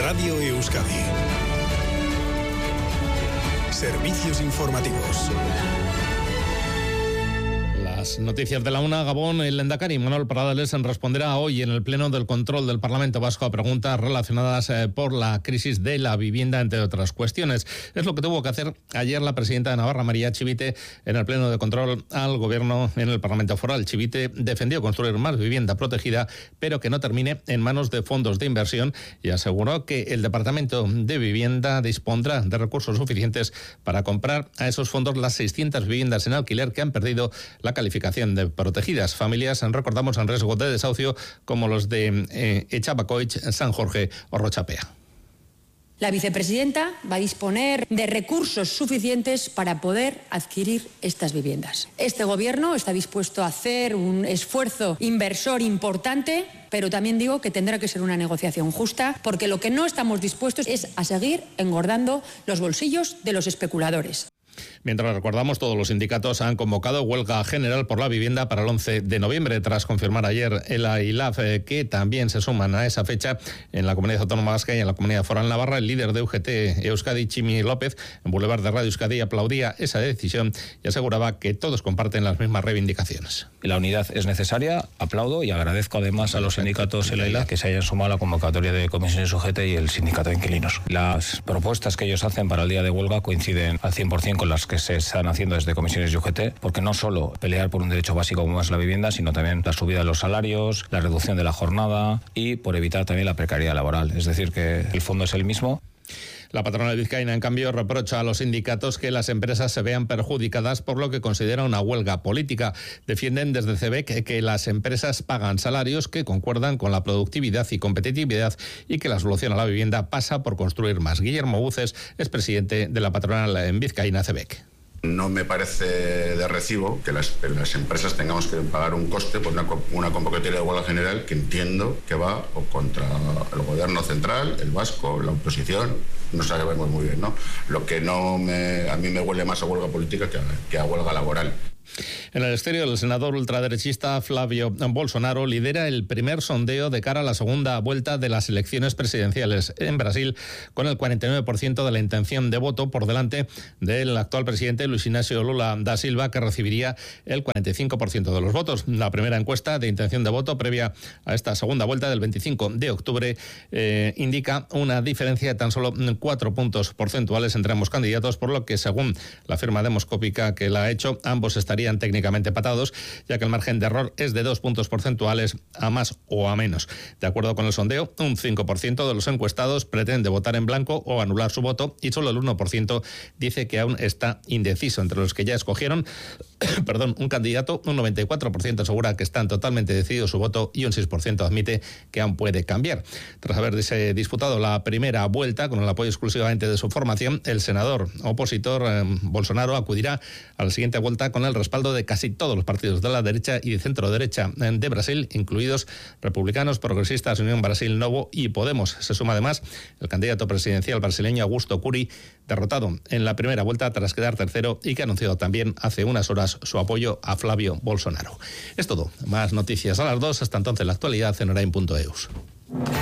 Radio Euskadi. Servicios informativos. Las noticias de la una. Gabón. El lehendakari Manuel Pradales responderá hoy en el Pleno del Control del Parlamento Vasco a preguntas relacionadas por la crisis de la vivienda, entre otras cuestiones. Es lo que tuvo que hacer ayer la presidenta de Navarra, María Chivite, en el Pleno de Control al Gobierno en el Parlamento Foral. Chivite defendió construir más vivienda protegida, pero que no termine en manos de fondos de inversión, y aseguró que el Departamento de Vivienda dispondrá de recursos suficientes para comprar a esos fondos las 600 viviendas en alquiler que han perdido la calificación de protegidas. Familias, recordamos, en riesgo de desahucio, como los de Echabacoich, San Jorge o Rochapea. La vicepresidenta va a disponer de recursos suficientes para poder adquirir estas viviendas. Este gobierno está dispuesto a hacer un esfuerzo inversor importante, pero también digo que tendrá que ser una negociación justa, porque lo que no estamos dispuestos es a seguir engordando los bolsillos de los especuladores. Mientras, recordamos, todos los sindicatos han convocado huelga general por la vivienda para el 11 de noviembre, tras confirmar ayer el AILAF que también se suman a esa fecha en la Comunidad Autónoma Vasca y en la Comunidad Foral Navarra. El líder de UGT Euskadi, Chimi López, en Boulevard de Radio Euskadi, aplaudía esa decisión y aseguraba que todos comparten las mismas reivindicaciones. La unidad es necesaria, aplaudo y agradezco además a los sindicatos el AILAF que se hayan sumado a la convocatoria de comisiones UGT y el sindicato de inquilinos. Las propuestas que ellos hacen para el día de huelga coinciden al 100% con las que se están haciendo desde comisiones y UGT, porque no solo pelear por un derecho básico como es la vivienda, sino también la subida de los salarios, la reducción de la jornada y por evitar también la precariedad laboral. Es decir, que el fondo es el mismo. La patronal vizcaína, en cambio, reprocha a los sindicatos que las empresas se vean perjudicadas por lo que considera una huelga política. Defienden desde CEBEC que las empresas pagan salarios que concuerdan con la productividad y competitividad y que la solución a la vivienda pasa por construir más. Guillermo Buces es presidente de la patronal en vizcaína, CEBEC. No me parece de recibo que las empresas tengamos que pagar un coste por una convocatoria de huelga general que entiendo que va o contra el gobierno central, el vasco, la oposición, no sabemos muy bien, ¿no? Lo que a mí me huele más a huelga política que a huelga laboral. En el exterior, el senador ultraderechista Flavio Bolsonaro lidera el primer sondeo de cara a la segunda vuelta de las elecciones presidenciales en Brasil, con el 49% de la intención de voto por delante del actual presidente Luis Inácio Lula da Silva, que recibiría el 45% de los votos. La primera encuesta de intención de voto previa a esta segunda vuelta del 25 de octubre indica una diferencia de tan solo 4 puntos porcentuales entre ambos candidatos, por lo que, según la firma demoscópica que la ha hecho, ambos estarían técnicamente empatados, ya que el margen de error es de 2 puntos porcentuales a más o a menos. De acuerdo con el sondeo, un 5% de los encuestados pretende votar en blanco o anular su voto y solo el 1% dice que aún está indeciso. Entre los que ya escogieron un candidato, un 94% asegura que están totalmente decididos su voto y un 6% admite que aún puede cambiar. Tras haberse disputado la primera vuelta con el apoyo exclusivamente de su formación, el senador opositor Bolsonaro acudirá a la siguiente vuelta con el respaldo de casi todos los partidos de la derecha y de centro derecha de Brasil, incluidos republicanos, progresistas, Unión Brasil Novo y Podemos. Se suma además el candidato presidencial brasileño Augusto Cury, derrotado en la primera vuelta tras quedar tercero y que ha anunciado también hace unas horas su apoyo a Flavio Bolsonaro. Es todo. Más noticias a las 2. Hasta entonces, la actualidad en Orain.eus.